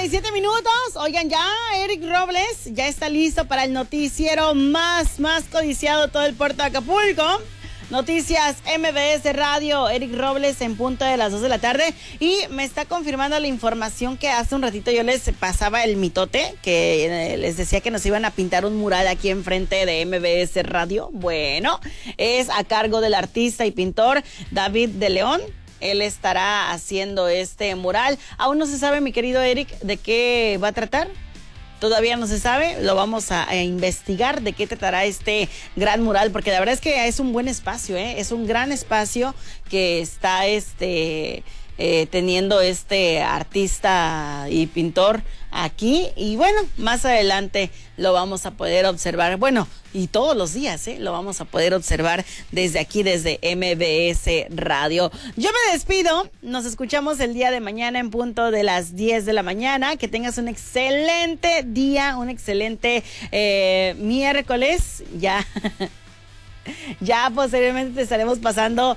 7:37. Oigan, ya Eric Robles ya está listo para el noticiero más codiciado de todo el puerto de Acapulco. Noticias MBS Radio, Eric Robles en punto de las 2 de la tarde. Y me está confirmando la información que hace un ratito yo les pasaba el mitote, que les decía que nos iban a pintar un mural aquí enfrente de MBS Radio. Bueno, es a cargo del artista y pintor David de León. Él estará haciendo este mural. Aún no se sabe, mi querido Eric, de qué va a tratar. Todavía no se sabe, lo vamos a investigar de qué tratará este gran mural, porque la verdad es que es un buen espacio, es un gran espacio que está teniendo este artista y pintor aquí, y bueno, más adelante lo vamos a poder observar, bueno, y todos los días, lo vamos a poder observar desde aquí, desde MBS Radio. Yo me despido, nos escuchamos el día de mañana en punto de las 10 de la mañana, que tengas un excelente día, un excelente miércoles, ya posteriormente te estaremos pasando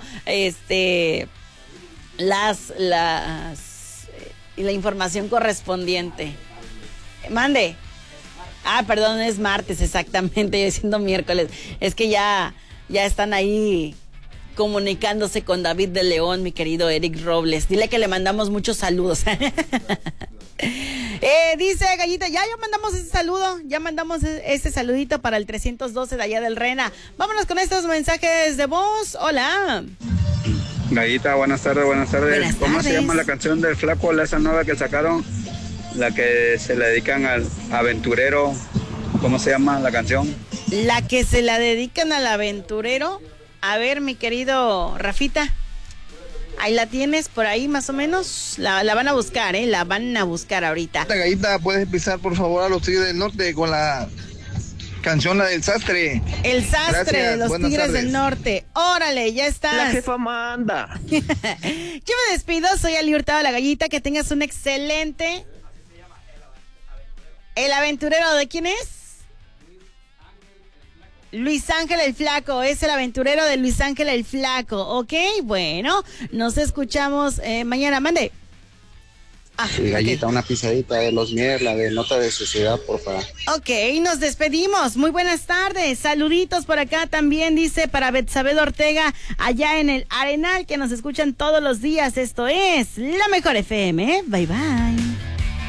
la información correspondiente. Mande. Perdón, es martes, exactamente, yo diciendo miércoles. Es que ya están ahí comunicándose con David de León, mi querido Eric Robles. Dile que le mandamos muchos saludos. Dice Gallita, ya mandamos ese saludo, ya mandamos ese saludito para el 312 de allá del Rena. Vámonos con estos mensajes de voz. Hola. Gallita, buenas tardes. ¿Cómo se llama la canción del Flaco, esa nueva que sacaron? La que se le dedican al aventurero. ¿Cómo se llama la canción? La que se la dedican al aventurero. A ver, mi querido Rafita, ahí la tienes por ahí más o menos. La van a buscar, la van a buscar ahorita. Gallita, ¿puedes empezar por favor a los Tigres del Norte con la canción, la del sastre? El sastre. Gracias, de los Tigres tardes. del Norte. Órale, ya estás. La jefa manda. Yo me despido, soy Ali Hurtado, la Gallita, que tengas un excelente... ¿El aventurero de quién es? Luis Ángel el Flaco, es el aventurero de Luis Ángel el Flaco, ¿ok? Bueno, nos escuchamos mañana, mande. Sí, Gallita, una pisadita de los Mier, la de Nota de Sociedad, por favor. Ok, nos despedimos. Muy buenas tardes. Saluditos por acá también, dice para Betsabé Ortega, allá en el Arenal, que nos escuchan todos los días. Esto es La Mejor FM. Bye, bye.